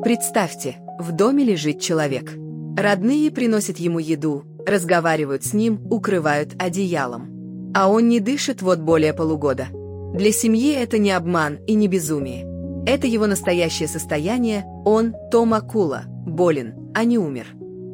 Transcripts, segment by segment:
Представьте, в доме лежит человек. Родные приносят ему еду, разговаривают с ним, укрывают одеялом. А он не дышит вот более полугода. Для семьи это не обман и не безумие. Это его настоящее состояние, он, Тома Кула, болен, а не умер.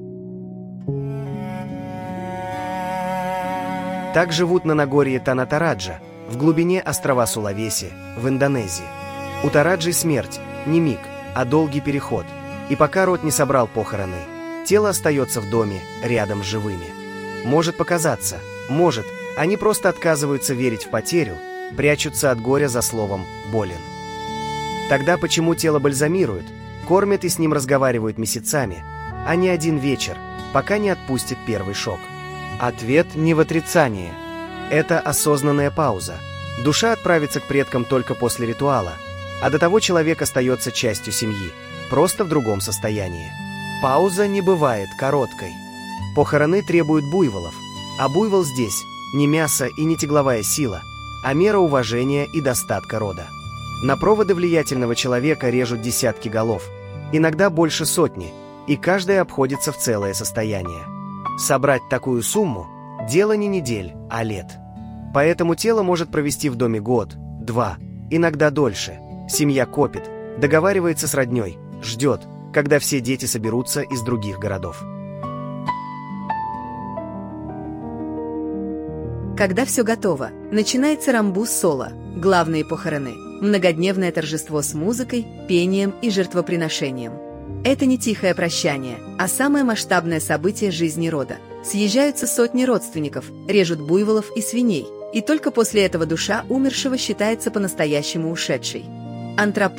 Так живут на Нагорье Танатараджа, в глубине острова Сулавеси, в Индонезии. У Тараджи смерть, не миг, а долгий переход. И пока род не собрал похороны, тело остается в доме, рядом с живыми. Может показаться, может, они просто отказываются верить в потерю, прячутся от горя за словом «болен». Тогда почему тело бальзамируют, кормят и с ним разговаривают месяцами, а не один вечер, пока не отпустит первый шок? Ответ не в отрицании. Это осознанная пауза. Душа отправится к предкам только после ритуала, а до того человек остается частью семьи, просто в другом состоянии. Пауза не бывает короткой. Похороны требуют буйволов, а буйвол здесь не мясо и не тягловая сила, а мера уважения и достатка рода. На проводы влиятельного человека режут десятки голов, иногда больше сотни, и каждая обходится в целое состояние. Собрать такую сумму – дело не недель, а лет. Поэтому тело может провести в доме год, два, иногда дольше. Семья копит, договаривается с родней, ждет, когда все дети соберутся из других городов. Когда все готово, начинается рамбу-соло, главные похороны, многодневное торжество с музыкой, пением и жертвоприношением. Это не тихое прощание, а самое масштабное событие жизни рода. Съезжаются сотни родственников, режут буйволов и свиней, и только после этого душа умершего считается по-настоящему ушедшей.